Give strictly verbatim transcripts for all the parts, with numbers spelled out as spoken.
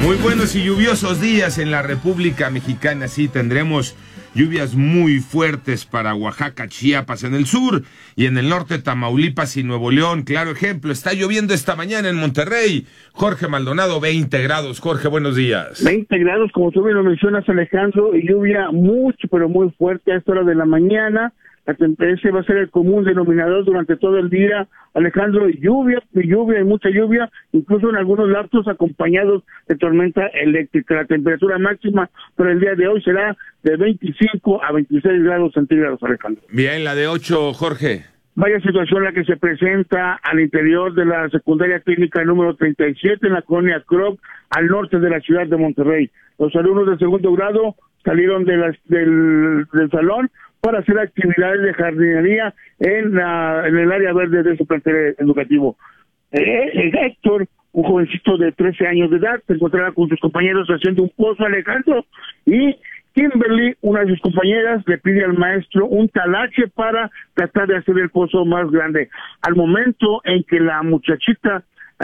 Muy buenos y lluviosos días en la República Mexicana. Sí, tendremos lluvias muy fuertes para Oaxaca, Chiapas en el sur y en el norte Tamaulipas y Nuevo León. Claro ejemplo, está lloviendo esta mañana en Monterrey. Jorge Maldonado, veinte grados. Jorge, buenos días. veinte grados, como tú bien lo mencionas, Alejandro, y lluvia mucho, pero muy fuerte a esta hora de la mañana. La temperatura va a ser el común denominador durante todo el día, Alejandro, lluvia, lluvia y mucha lluvia, incluso en algunos lapsos acompañados de tormenta eléctrica. La temperatura máxima para el día de hoy será de veinticinco a veintiséis grados centígrados, Alejandro. Bien, la de ocho, Jorge. Vaya situación la que se presenta al interior de la secundaria técnica número treinta y siete en la colonia Krog, al norte de la ciudad de Monterrey. Los alumnos de segundo grado salieron de las, del, del salón para hacer actividades de jardinería en, la, en el área verde de su plantel educativo. Eh, Héctor, un jovencito de trece años de edad, se encontraba con sus compañeros haciendo un pozo, Alejandro, y Kimberly, una de sus compañeras, le pide al maestro un talache para tratar de hacer el pozo más grande. Al momento en que la muchachita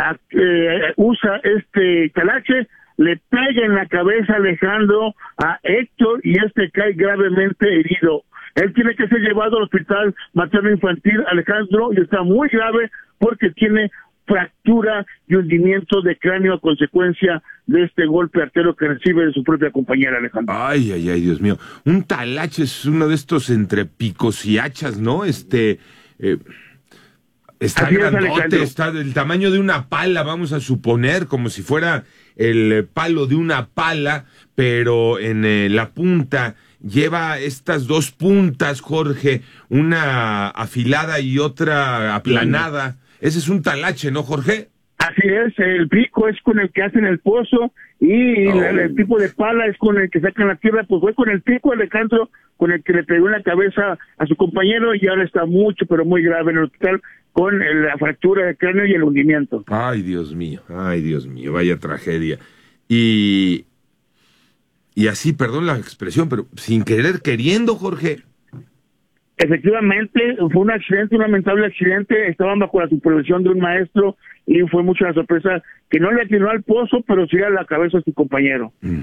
eh, usa este talache, le pega en la cabeza, Alejandro, a Héctor, y este cae gravemente herido. Él tiene que ser llevado al hospital materno infantil, Alejandro, y está muy grave porque tiene fractura y hundimiento de cráneo a consecuencia de este golpe artero que recibe de su propia compañera, Alejandro. Ay, ay, ay, Dios mío. Un talache es uno de estos entre picos y hachas, ¿no? Este... Eh... Está Así grandote, es, está del tamaño de una pala, vamos a suponer, como si fuera el palo de una pala, pero en eh, la punta lleva estas dos puntas, Jorge, una afilada y otra aplanada. Ese es un talache, ¿no, Jorge? Así es, el pico es con el que hacen el pozo y oh. el, el tipo de pala es con el que sacan la tierra. Pues fue con el pico, Alejandro, con el que le pegó en la cabeza a su compañero, y ahora está mucho, pero muy grave en el hospital con el, la fractura de cráneo y el hundimiento. Ay, Dios mío, ay, Dios mío, vaya tragedia. Y, y así, perdón la expresión, pero sin querer queriendo, Jorge. Efectivamente, fue un accidente, un lamentable accidente. Estaban bajo la supervisión de un maestro y fue mucha la sorpresa que no le atinó al pozo, pero sí a la cabeza a su compañero. Mm.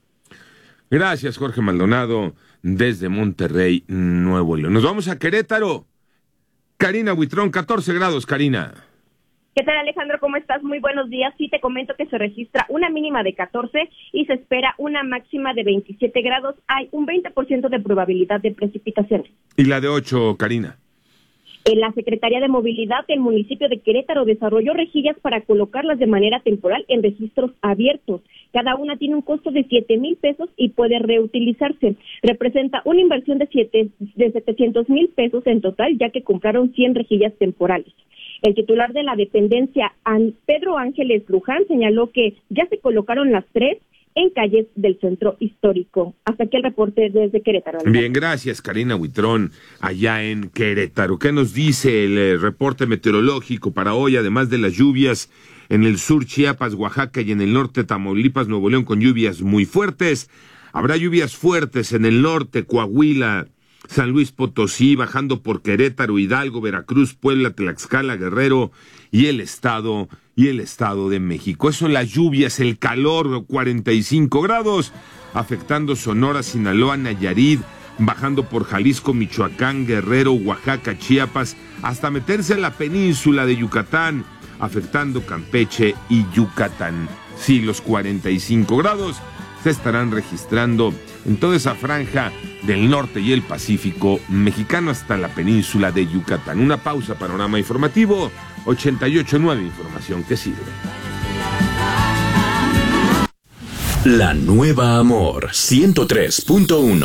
Gracias, Jorge Maldonado, desde Monterrey, Nuevo León. Nos vamos a Querétaro. Karina Buitrón, catorce grados, Karina. ¿Qué tal, Alejandro? ¿Cómo estás? Muy buenos días. Sí, te comento que se registra una mínima de catorce y se espera una máxima de veintisiete grados. Hay un veinte por ciento de probabilidad de precipitaciones. ¿Y la de ocho, Karina? En la Secretaría de Movilidad del municipio de Querétaro desarrolló rejillas para colocarlas de manera temporal en registros abiertos. Cada una tiene un costo de siete mil pesos y puede reutilizarse. Representa una inversión de, siete, de setecientos mil pesos en total, ya que compraron cien rejillas temporales. El titular de la dependencia, Pedro Ángeles Luján, señaló que ya se colocaron las tres en calles del centro histórico. Hasta aquí el reporte desde Querétaro. Bien, gracias, Karina Buitrón, allá en Querétaro. ¿Qué nos dice el eh, reporte meteorológico para hoy, además de las lluvias en el sur, Chiapas, Oaxaca, y en el norte, Tamaulipas, Nuevo León, con lluvias muy fuertes? Habrá lluvias fuertes en el norte, Coahuila, San Luis Potosí, bajando por Querétaro, Hidalgo, Veracruz, Puebla, Tlaxcala, Guerrero y el estado y el estado de México. Eso, las lluvias, el calor, cuarenta y cinco grados, afectando Sonora, Sinaloa, Nayarit, bajando por Jalisco, Michoacán, Guerrero, Oaxaca, Chiapas, hasta meterse a la península de Yucatán, afectando Campeche y Yucatán. Sí, los cuarenta y cinco grados se estarán registrando en toda esa franja del norte y el Pacífico mexicano hasta la península de Yucatán. Una pausa, panorama informativo, ochenta y ocho punto nueve, información que sirve. La Nueva Amor, ciento tres punto uno.